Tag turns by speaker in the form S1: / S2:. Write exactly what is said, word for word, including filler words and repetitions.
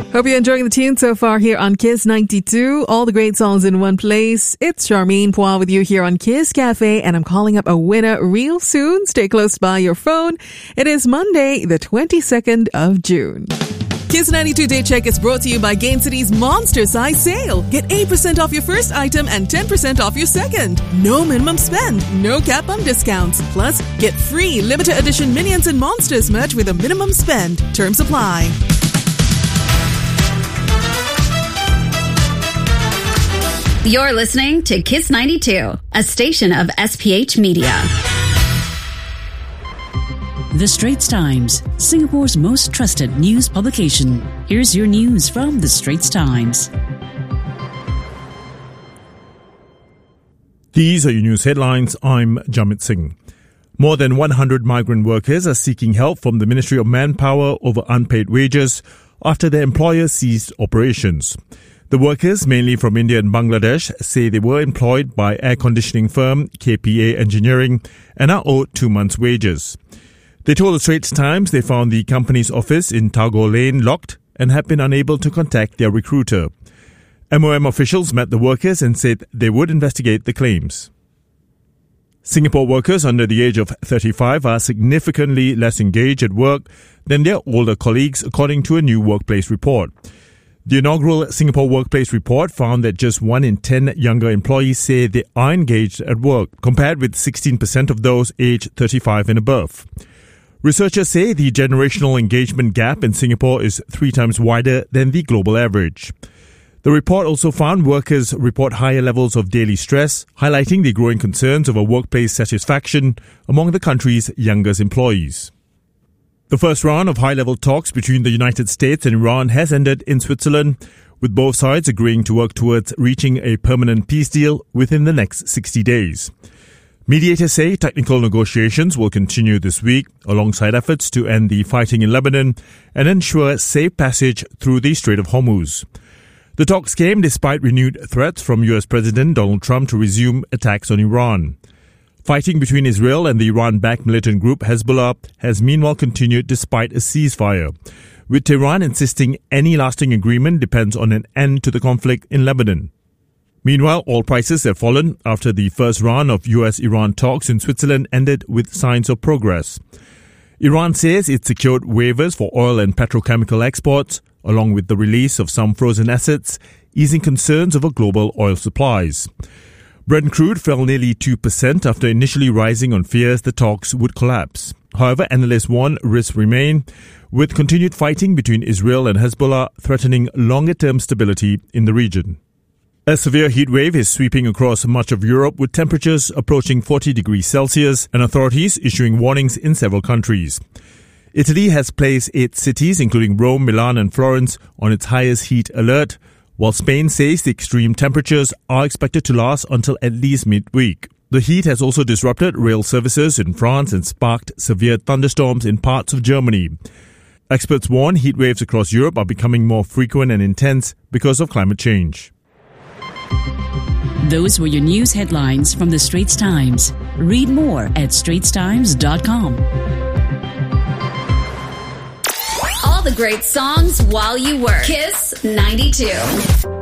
S1: Hope you're enjoying the tune so far here on Kiss ninety-two. All the great songs in one place. It's Charmaine Poir with you here on Kiss Cafe, and I'm calling up a winner real soon. Stay close by your phone. It is Monday, the twenty-second of June. Kiss ninety-two Day Check is brought to you by Gain City's Monster Size Sale. Get eight percent off your first item and ten percent off your second. No minimum spend, no cap on discounts. Plus, get free limited edition Minions and Monsters merch with a minimum spend. Terms apply.
S2: You're listening to Kiss ninety-two, a station of S P H Media.
S3: The Straits Times, Singapore's most trusted news publication. Here's your news from The Straits Times.
S4: These are your news headlines. I'm Jamit Singh. More than one hundred migrant workers are seeking help from the Ministry of Manpower over unpaid wages after their employer ceased operations. The workers, mainly from India and Bangladesh, say they were employed by air conditioning firm K P A Engineering and are owed two months' wages. They told the Straits Times they found the company's office in Tagore Lane locked and have been unable to contact their recruiter. M O M officials met the workers and said they would investigate the claims. Singapore workers under the age of thirty-five are significantly less engaged at work than their older colleagues, according to a new workplace report. The inaugural Singapore Workplace Report found that just one in ten younger employees say they are engaged at work, compared with sixteen percent of those aged thirty-five and above. Researchers say the generational engagement gap in Singapore is three times wider than the global average. The report also found workers report higher levels of daily stress, highlighting the growing concerns over workplace satisfaction among the country's youngest employees. The first round of high-level talks between the United States and Iran has ended in Switzerland, with both sides agreeing to work towards reaching a permanent peace deal within the next sixty days. Mediators say technical negotiations will continue this week, alongside efforts to end the fighting in Lebanon and ensure safe passage through the Strait of Hormuz. The talks came despite renewed threats from U S President Donald Trump to resume attacks on Iran. Fighting between Israel and the Iran-backed militant group Hezbollah has meanwhile continued despite a ceasefire, with Tehran insisting any lasting agreement depends on an end to the conflict in Lebanon. Meanwhile, oil prices have fallen after the first round of U S-Iran talks in Switzerland ended with signs of progress. Iran says it secured waivers for oil and petrochemical exports, along with the release of some frozen assets, easing concerns over global oil supplies. Brent crude fell nearly two percent after initially rising on fears the talks would collapse. However, analysts warn risks remain, with continued fighting between Israel and Hezbollah threatening longer-term stability in the region. A severe heat wave is sweeping across much of Europe, with temperatures approaching forty degrees Celsius and authorities issuing warnings in several countries. Italy has placed eight cities, including Rome, Milan and Florence, on its highest heat alert, while Spain says the extreme temperatures are expected to last until at least midweek. The heat has also disrupted rail services in France and sparked severe thunderstorms in parts of Germany. Experts warn heat waves across Europe are becoming more frequent and intense because of climate change.
S3: Those were your news headlines from The Straits Times. Read more at straits times dot com.
S2: All the great songs while you work. Kiss ninety-two.